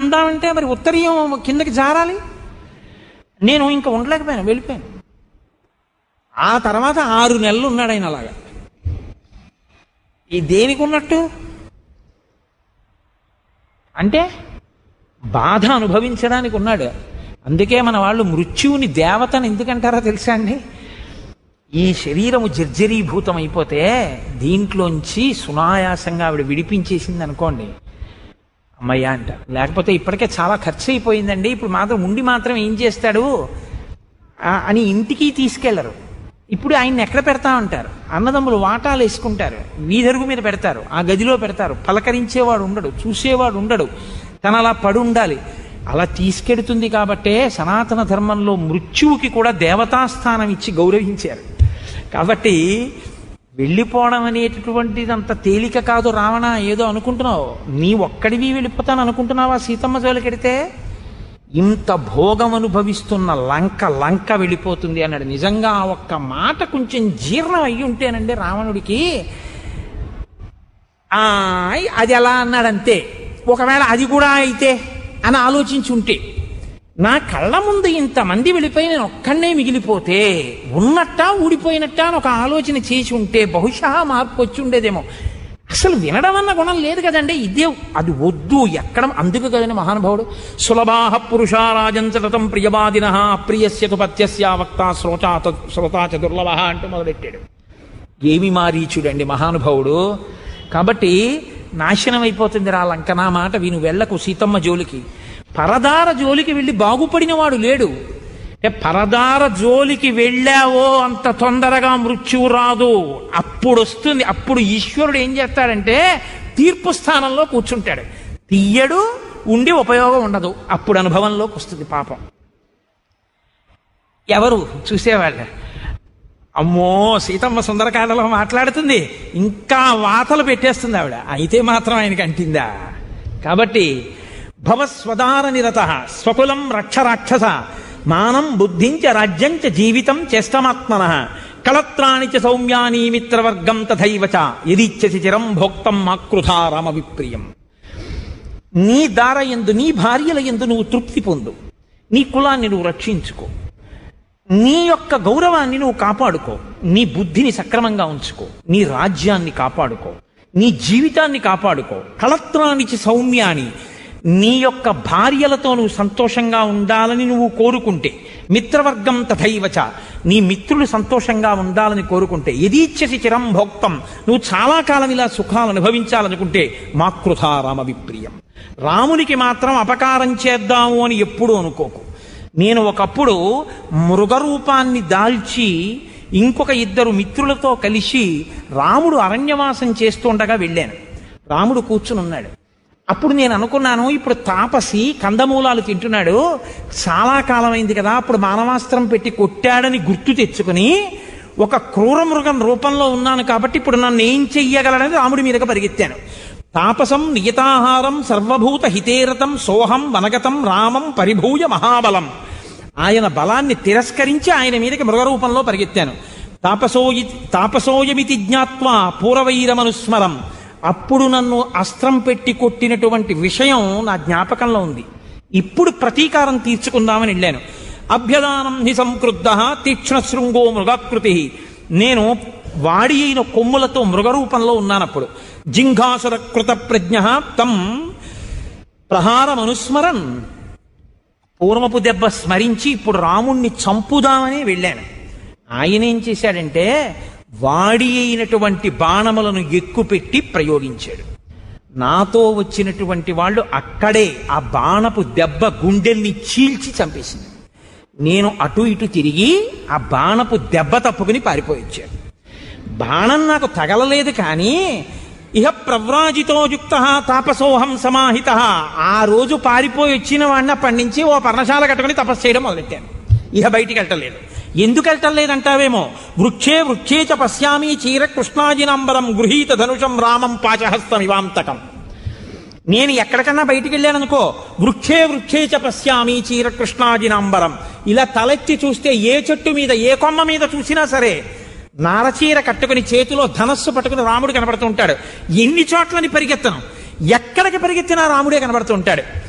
అందామంటే మరి ఉత్తరీయం కిందకి జారాలి. నేను ఇంకా ఉండలేకపోయాను, వెళ్ళిపోయాను. ఆ తర్వాత 6 నెలలు ఉన్నాడు ఆయన అలాగా. ఈ దేనికి ఉన్నట్టు అంటే బాధ అనుభవించడానికి ఉన్నాడు. అందుకే మన వాళ్ళు మృత్యువుని దేవతను ఎందుకంటారో తెలుసా అండి? ఈ శరీరము జర్జరీభూతం అయిపోతే దీంట్లోంచి సునాయాసంగా ఆవిడ విడిపించేసింది అనుకోండి, అమ్మయ్య అంటారు. లేకపోతే ఇప్పటికే చాలా ఖర్చు అయిపోయిందండి, ఇప్పుడు మాత్రం ఉండి మాత్రం ఏం చేస్తాడు అని ఇంటికి తీసుకెళ్లరు. ఇప్పుడు ఆయన్ని ఎక్కడ పెడతా ఉంటారు? అన్నదమ్ములు వాటాలు వేసుకుంటారు, వీధరుగు మీద పెడతారు, ఆ గదిలో పెడతారు. పలకరించేవాడు ఉండడు, చూసేవాడు ఉండడు, తన అలా పడి ఉండాలి. అలా తీసుకెడుతుంది కాబట్టే సనాతన ధర్మంలో మృత్యువుకి కూడా దేవతాస్థానం ఇచ్చి గౌరవించారు. కాబట్టి వెళ్ళిపోవడం అనేటటువంటిది అంత తేలిక కాదు. రావణ, ఏదో అనుకుంటున్నావు, నీ ఒక్కడివి వెళ్ళిపోతాను అనుకుంటున్నావా? సీతమ్మ జోలికెడితే ఇంత భోగం అనుభవిస్తున్న లంక వెళ్ళిపోతుంది అన్నాడు. నిజంగా ఆ ఒక్క మాట కొంచెం జీర్ణం అయ్యి ఉంటేనండి రావణుడికి, అది ఎలా అన్నాడంతే. ఒకవేళ అది కూడా అయితే అని ఆలోచించి ఉంటే, నా కళ్ళ ముందు ఇంతమంది వెళ్ళిపోయి నేను ఒక్కడే మిగిలిపోతే ఉన్నట్టా ఊడిపోయినట్టా అని ఒక ఆలోచన చేసి ఉంటే బహుశా మార్పు వచ్చి ఉండేదేమో. అసలు వినడం అన్న గుణం లేదు కదండి. ఇదే అది వద్దు ఎక్కడం. అందుకు కదండి మహానుభావుడు సులభాహ పురుషారాజంచతం ప్రియవాదిన అప్రియస్యతు పత్యస్య వక్త శ్రోతాచ దుర్లభ అంటూ మొదలెట్టాడు. ఏమి మారీచుడండి మహానుభావుడు. కాబట్టి నాశనం అయిపోతుంది రా లంక. నా మాట విను, వెళ్ళకు సీతమ్మ జోలికి. పరదార జోలికి వెళ్ళి బాగుపడిన వాడు లేడు. అంటే పరదార జోలికి వెళ్ళావో అంత తొందరగా మృత్యువు రాదు, అప్పుడు వస్తుంది. అప్పుడు ఈశ్వరుడు ఏం చేస్తాడంటే తీర్పు స్థానంలో కూర్చుంటాడు, తీయడు, ఉండి ఉపయోగం ఉండదు. అప్పుడు అనుభవంలోకి వస్తుంది పాపం. ఎవరు చూసేవాళ్ళు, అమ్మో సీతమ్మ సుందరకాండలో మాట్లాడుతుంది, ఇంకా వాతలు పెట్టేస్తుంది ఆవిడ. అయితే మాత్రం ఆయనకి అంటిందా? కాబట్టి భవస్వదార నిరత స్వకులం రక్ష రాక్షస మానం బుద్ధించ రాజ్యంచ జీవితం చేష్టమాత్మన కళత్రాణి చ సౌమ్యాని మిత్రవర్గం తథైవచ యదిచ్ఛసి చిరం భోక్తం మాకృధా రామ విప్రియం. నీ దార యందు, నీ భార్యల యందు నువ్వు తృప్తి పొందు, నీ కులాన్ని నువ్వు రక్షించుకో, నీ యొక్క గౌరవాన్ని నువ్వు కాపాడుకో, నీ బుద్ధిని సక్రమంగా ఉంచుకో, నీ రాజ్యాన్ని కాపాడుకో, నీ జీవితాన్ని కాపాడుకో. కళత్రానికి సౌమ్యాని, నీ యొక్క భార్యలతో నువ్వు సంతోషంగా ఉండాలని నువ్వు కోరుకుంటే, మిత్రవర్గం తథైవచ, నీ మిత్రులు సంతోషంగా ఉండాలని కోరుకుంటే, యదీచ్ఛసి చిరం భోక్తం, నువ్వు చాలా కాలం ఇలా సుఖాలు అనుభవించాలనుకుంటే మాకృధా రామ విప్రియం, రామునికి మాత్రం అపకారం చేద్దాము అని ఎప్పుడూ అనుకోకు. నేను ఒకప్పుడు మృగరూపాన్ని దాల్చి ఇంకొక 2 మిత్రులతో కలిసి రాముడు అరణ్యవాసం చేస్తుండగా వెళ్ళాను. రాముడు కూర్చుని ఉన్నాడు. అప్పుడు నేను అనుకున్నాను, ఇప్పుడు తాపసి కందమూలాలు తింటున్నాడు, చాలా కాలమైంది కదా, అప్పుడు మానవాస్త్రం పెట్టి కొట్టాడని గుర్తు తెచ్చుకుని ఒక క్రూర మృగం రూపంలో ఉన్నాను కాబట్టి ఇప్పుడు నన్ను ఏం చెయ్యగలడని రాముడి మీదకి పరిగెత్తాను. తాపసం నియతాహారం సర్వభూత హితేరతం సోహం వనగతం రామం పరిభూయ మహాబలం. ఆయన బలాన్ని తిరస్కరించి ఆయన మీదకి మృగరూపంలో పరిగెత్తాను. తాపసోయమితి జ్ఞాత్వా పూర్వవైరమనుస్మరం. అప్పుడు నన్ను అస్త్రం పెట్టి కొట్టినటువంటి విషయం నా జ్ఞాపకంలో ఉంది. ఇప్పుడు ప్రతీకారం తీర్చుకుందామని వెళ్ళాను. అభ్యదానం హి సంక్రుద్ధ తీక్ష్ణ శృంగో మృగాకృతి. నేను వాడి అయిన కొమ్ములతో మృగరూపంలో ఉన్నానప్పుడు. జింఘాసుర కృత ప్రజ్ఞ తం ప్రహారమనుస్మరన్. పూర్వపు దెబ్బ స్మరించి ఇప్పుడు రాముణ్ణి చంపుదామని వెళ్ళాను. ఆయన ఏం చేశాడంటే వాడి అయినటువంటి బాణములను ఎక్కుపెట్టి ప్రయోగించాడు. నాతో వచ్చినటువంటి వాళ్ళు అక్కడే ఆ బాణపు దెబ్బ గుండెల్ని చీల్చి చంపేసింది. నేను అటు ఇటు తిరిగి ఆ బాణపు దెబ్బ తప్పుకుని పారిపోయించాడు. బాణం నాకు తగలలేదు, కానీ ఇహ ప్రవ్రాజితో యుక్త తాపసోహం సమాహిత. ఆ రోజు పారిపోయి వచ్చిన వాడిని అప్పటి నుంచి ఓ పర్ణశాల కట్టుకుని తపస్సు చేయడం మొదలెట్టాను. ఇహ బయటికి వెళ్ళటలేదు. ఎందుకు వెళ్ళటలేదంటావేమో, వృక్షే చ పశ్యామి చీర కృష్ణాజినాంబరం గృహీత ధనుషం రామం పాచహస్తమివాంతకం. నేను ఎక్కడికన్నా బయటికి వెళ్ళాననుకో, వృక్షే చ పశ్యామి చీర కృష్ణాజినాంబరం, ఇలా తలెత్తి చూస్తే ఏ చెట్టు మీద ఏ కొమ్మ మీద చూసినా సరే నారచీర కట్టుకుని చేతిలో ధనస్సు పట్టుకుని రాముడు కనబడుతూ ఉంటాడు. ఎన్ని చోట్లని పరిగెత్తను, ఎక్కడికి పరిగెత్తినా రాముడే కనబడుతూ ఉంటాడు.